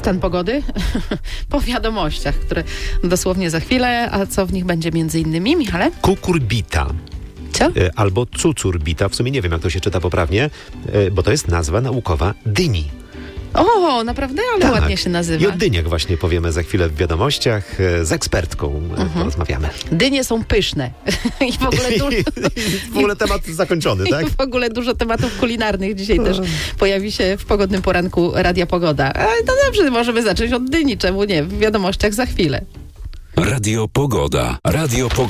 stan pogody po wiadomościach, które dosłownie za chwilę, a co w nich będzie między innymi, Michale? Kukurbita. Co? Albo cucurbita, w sumie nie wiem, jak to się czyta poprawnie, bo to jest nazwa naukowa dyni. O, naprawdę? Ale ładnie się nazywa. I o dyniach właśnie powiemy za chwilę w wiadomościach. Z ekspertką porozmawiamy. Dynie są pyszne. I w ogóle W ogóle temat zakończony, tak? w ogóle dużo tematów kulinarnych dzisiaj też pojawi się w pogodnym poranku Radia Pogoda. No dobrze, możemy zacząć od dyni, czemu nie? W wiadomościach za chwilę. Radio Pogoda. Radio Pogoda.